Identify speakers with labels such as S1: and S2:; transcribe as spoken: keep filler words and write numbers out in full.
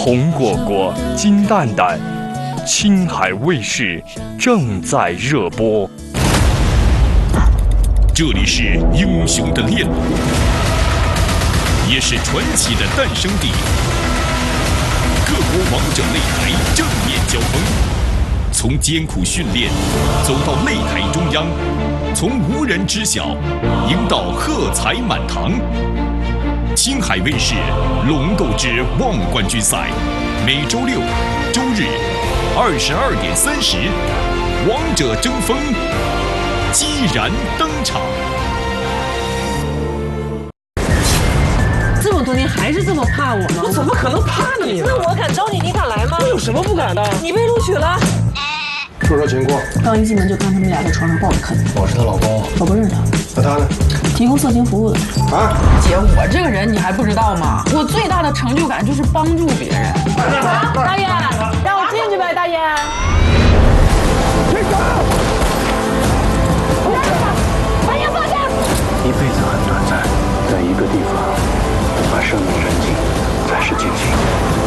S1: 红果果、金蛋蛋，青海卫视正在热播。
S2: 这里是英雄的练路，也是传奇的诞生地。各国王者擂台正面交锋，从艰苦训练走到擂台中央，从无人知晓赢到喝彩满堂。青海卫视龙斗之望冠军赛，每周六、周日二十二点三十，王者争锋激然登场。
S3: 这么多年还是这么怕我吗？
S4: 我怎么可能怕呢你？
S3: 那我敢招你，你敢来吗？
S4: 我有什么不敢的？
S3: 你被录取了。
S4: 说说情况。
S3: 刚一进门就看他们俩在床上抱着啃。
S4: 我是她老公。
S3: 我不认识他。
S4: 那他呢？
S3: 提供色情服务的。
S4: 啊？
S5: 姐，我这个人你还不知道吗？我最大的成就感就是帮助别人。
S3: 大爷，让我进去呗，大爷。
S4: 别走！
S3: 大爷放下！
S6: 一辈子很短暂，在一个地方，把生命燃尽才是尽兴。